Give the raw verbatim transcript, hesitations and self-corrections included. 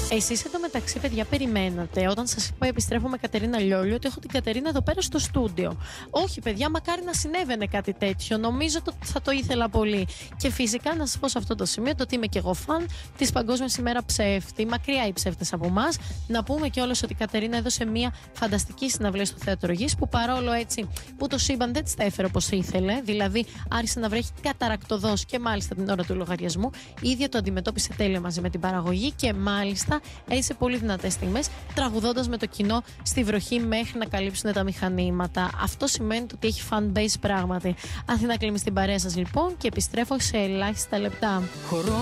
Εσείς εντωμεταξύ, παιδιά, περιμένατε όταν σας είπα επιστρέφω με Κατερίνα Λιόλιο ότι έχω την Κατερίνα εδώ πέρα στο στούντιο. Όχι, παιδιά, μακάρι να συνέβαινε κάτι τέτοιο. Νομίζω ότι θα το ήθελα πολύ. Και φυσικά να σας πω σε αυτό το σημείο το ότι είμαι και εγώ φαν της Παγκόσμιας ημέρα ψεύτη. Μακριά οι ψεύτες από εμάς. Να πούμε κιόλας ότι η Κατερίνα έδωσε μια φανταστική συναυλία στο Θέατρο Γης που παρόλο έτσι που το σύμπαν δεν της τα έφερε όπως ήθελε. Δηλαδή άρχισε να βρέχει καταρακτωδώς και μάλιστα την ώρα του λογαριασμού. Η ίδια το αντιμετώπισε τέλεια μαζί με την παραγωγή και μάλιστα έζησε πολύ δυνατές στιγμές, τραγουδώντας με το κοινό στη βροχή μέχρι να καλύψουν τα μηχανήματα. Αυτό σημαίνει ότι έχει fan base πράγματι. Αθήνα Κλίμη στην παρέα σας λοιπόν και επιστρέφω σε ελάχιστα λεπτά.